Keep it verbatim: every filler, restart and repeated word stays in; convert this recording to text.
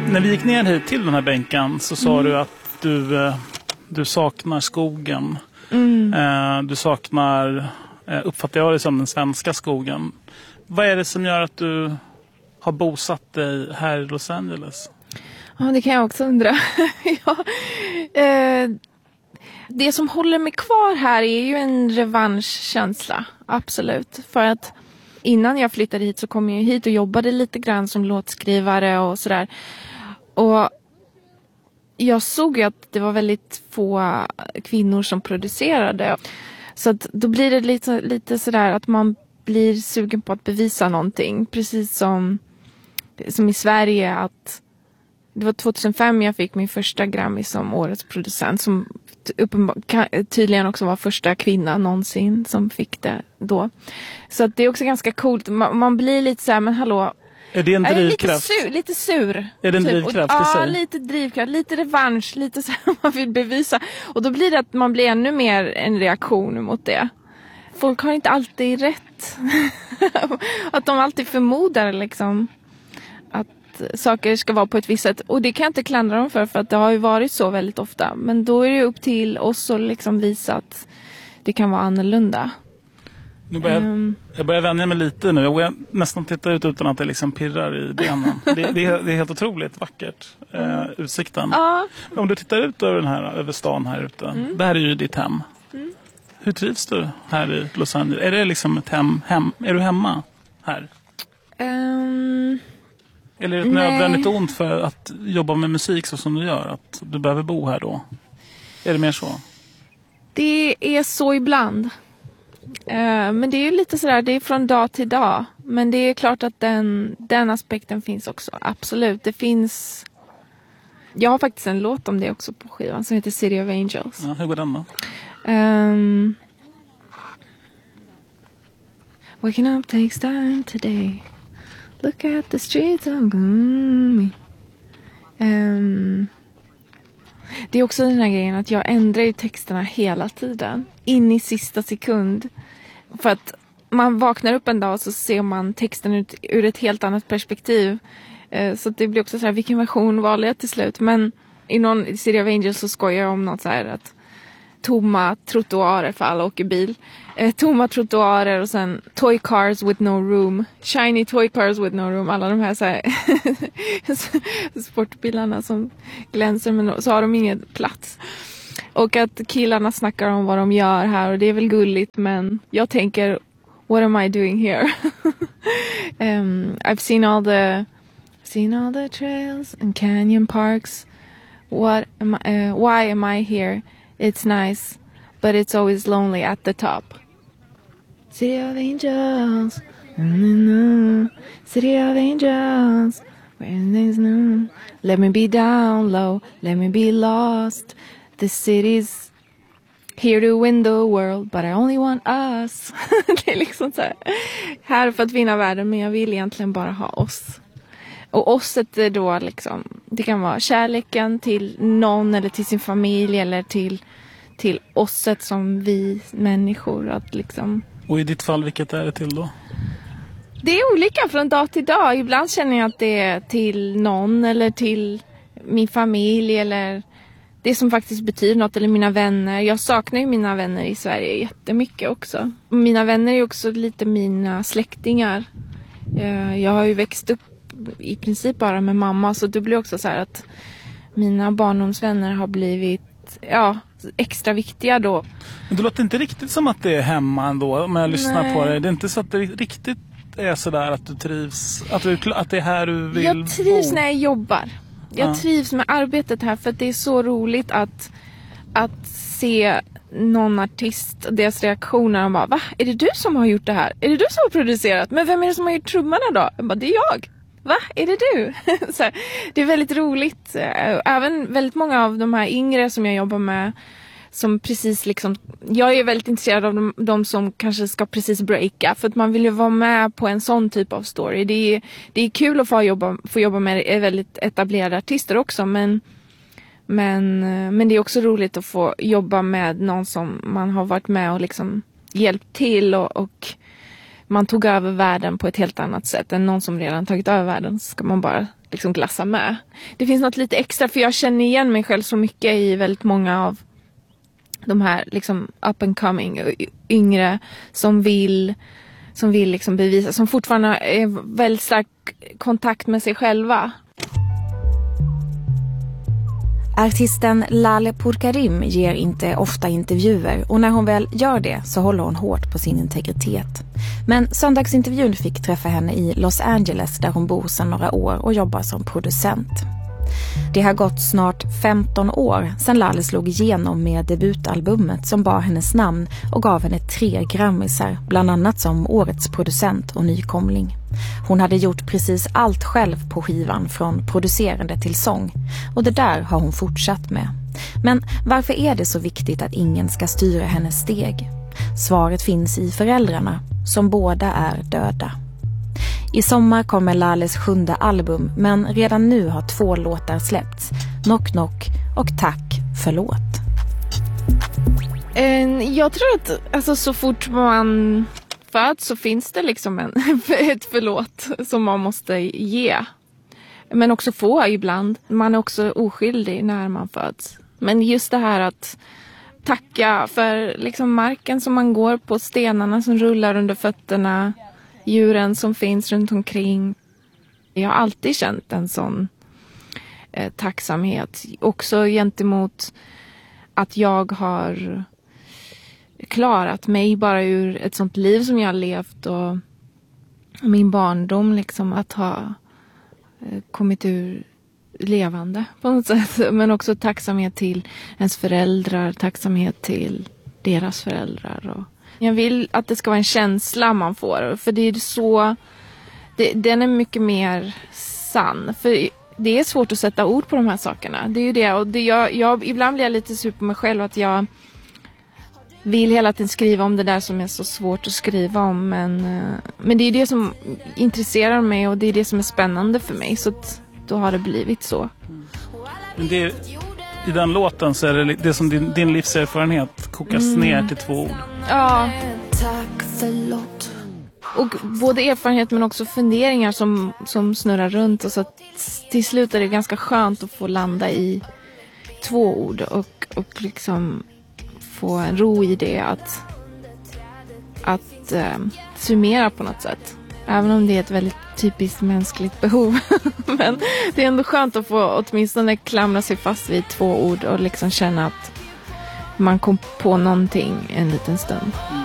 När vi gick ner hit till den här bänken så sa mm. du att du, du saknar skogen. Mm. Du saknar, uppfattar jag det som, den svenska skogen. Vad är det som gör att du har bosatt dig här i Los Angeles? Ja, det kan jag också undra. ja. eh, det som håller mig kvar här är ju en revanschkänsla. Absolut. För att innan jag flyttade hit så kom jag hit och jobbade lite grann som låtskrivare och sådär. Och jag såg ju att det var väldigt få kvinnor som producerade. Så att då blir det lite, lite sådär att man blir sugen på att bevisa någonting. Precis som, som i Sverige, att det var tjugohundrafem jag fick min första Grammy som årets producent. Som uppenbar- tydligen också var första kvinna någonsin som fick det då. Så att det är också ganska coolt. Man, man blir lite så här, men hallå. Är det en drivkraft? Lite sur. Lite sur är det en typ. drivkraft? Och, ja, lite drivkraft. Lite revansch. Lite så här man vill bevisa. Och då blir det att man blir ännu mer en reaktion mot det. Folk har inte alltid rätt. Att de alltid förmodar liksom att saker ska vara på ett visst sätt. Och det kan jag inte klandra dem för, för att det har ju varit så väldigt ofta. Men då är det upp till oss att liksom visa att det kan vara annorlunda. Nu börjar, um, jag börjar vänja mig lite nu. Jag börjar nästan titta ut utan att det liksom pirrar i benen. det, det, är, det är helt otroligt vackert. Eh, utsikten. Ja. Om du tittar ut över, den här, över stan här ute. Mm. Det här är ju ditt hem. Mm. Hur trivs du här i Los Angeles? Är det liksom ett hem? hem? Är du hemma här? Um, Eller är det ett nej. nödvändigt ont för att jobba med musik så som du gör? Att du behöver bo här då? Är det mer så? Det är så ibland. Uh, men det är ju lite sådär, det är från dag till dag. Men det är klart att den, den aspekten finns också. Absolut, det finns... Jag har faktiskt en låt om det också på skivan som heter City of Angels. Ja, hur går den då? Um, waking up takes time today. Look at the streets of gloomy. Um, det är också den här grejen att jag ändrar ju texterna hela tiden. In i sista sekund. För att man vaknar upp en dag och så ser man texten ut, ur ett helt annat perspektiv. Uh, så det blir också så här, vilken version valde jag till slut? Men i någon i City of Angels så skojar jag om något så här att tomma trottoarer för alla åker bil. Eh, tomma trottoarer och sen toy cars with no room. Shiny toy cars with no room. Alla de här, så här sportbilarna som glänser, men så har de ingen plats. Och att killarna snackar om vad de gör här, och det är väl gulligt, men jag tänker, what am I doing here? um, I've seen all the seen all the trails and canyon parks. What am I, uh, why am I here? It's nice, but it's always lonely at the top. City of Angels, City of Angels, where there's no. Let me be down low, let me be lost. The city's here to win the world, but I only want us. Det är liksom så här, här för att vinna världen, men jag vill egentligen bara ha oss. Och osset är då liksom, det kan vara kärleken till någon eller till sin familj eller till, till osset som vi människor. Att liksom... Och i ditt fall, vilket är det till då? Det är olika från dag till dag. Ibland känner jag att det är till någon eller till min familj eller det som faktiskt betyder något, eller mina vänner. Jag saknar ju mina vänner i Sverige jättemycket också. Mina vänner är också lite mina släktingar. Jag har ju växt upp i princip bara med mamma, så det blir också så här att mina barndomsvänner har blivit ja, extra viktiga då. Men det låter inte riktigt som att det är hemma ändå om jag lyssnar Nej. på det. Det är inte så att det riktigt är så där att du trivs, att, du, att det är här du vill Jag trivs bo. när jag jobbar. Jag Ja. trivs med arbetet här för att det är så roligt att, att se någon artist och deras reaktioner. Och bara, va? Är det du som har gjort det här? Är det du som har producerat? Men vem är det som har gjort trummorna då? Jag bara, det är jag. Va? Är det du? Så här, det är väldigt roligt. Även väldigt många av de här yngre som jag jobbar med, som precis liksom, jag är väldigt intresserad av de, de som kanske ska precis breaka, för att man vill ju vara med på en sån typ av story. Det är, det är kul att få jobba, få jobba med väldigt etablerade artister också, men, men, men det är också roligt att få jobba med någon som man har varit med och liksom hjälpt till och, och man tog över världen på ett helt annat sätt än någon som redan tagit över världen, så ska man bara liksom glassa med. Det finns något lite extra, för jag känner igen mig själv så mycket i väldigt många av de här liksom up and coming, yngre som vill som vill liksom bevisa, som fortfarande är väldigt stark kontakt med sig själva. Artisten Laleh Pourkarim ger inte ofta intervjuer, och när hon väl gör det så håller hon hårt på sin integritet. Men söndagsintervjun fick träffa henne i Los Angeles, där hon bor sedan några år och jobbar som producent. Det har gått snart femton år sedan Laleh slog igenom med debutalbumet som bar hennes namn och gav henne tre Grammisar, bland annat som årets producent och nykomling. Hon hade gjort precis allt själv på skivan, från producerande till sång, och det där har hon fortsatt med. Men varför är det så viktigt att ingen ska styra hennes steg? Svaret finns i föräldrarna, som båda är döda. I sommar kommer Lalehs sjunde album, men redan nu har två låtar släppts. Knock Knock och Tack förlåt. Jag tror att alltså, så fort man föds så finns det liksom en, ett förlåt som man måste ge. Men också få ibland. Man är också oskyldig när man föds. Men just det här att tacka för liksom marken som man går på, stenarna som rullar under fötterna, djuren som finns runt omkring. Jag har alltid känt en sån eh, tacksamhet. Också gentemot att jag har klarat mig bara ur ett sånt liv som jag har levt, och min barndom liksom, att ha eh, kommit ur levande på något sätt. Men också tacksamhet till ens föräldrar, tacksamhet till deras föräldrar. Och jag vill att det ska vara en känsla man får, för det är så, det, den är mycket mer sann. För det är svårt att sätta ord på de här sakerna. Det är ju det, och det, jag, jag, ibland blir jag lite sur på mig själv att jag vill hela tiden skriva om det där som är så svårt att skriva om. Men, men det är det som intresserar mig, och det är det som är spännande för mig. Så att, då har det blivit så. Men det, i den låten så är det, det som din, din livserfarenhet kokas mm. ner till två ord. Ja. Tack förlåt. Och både erfarenhet men också funderingar som, som snurrar runt. Och så att till slut är det ganska skönt att få landa i två ord. Och, och liksom få en ro i det. Att, att eh, summera på något sätt. Även om det är ett väldigt typiskt mänskligt behov. Men det är ändå skönt att få åtminstone klamra sig fast vid två ord. Och liksom känna att man kom på någonting en liten stund.